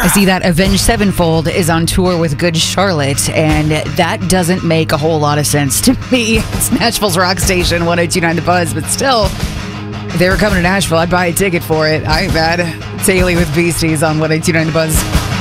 I see that Avenged Sevenfold is on tour with Good Charlotte, and that doesn't make a whole lot of sense to me. It's Nashville's rock station, 102.9 The Buzz, but still, if they were coming to Nashville, I'd buy a ticket for it. I bet. Taylor with Beasties on 102.9 The Buzz.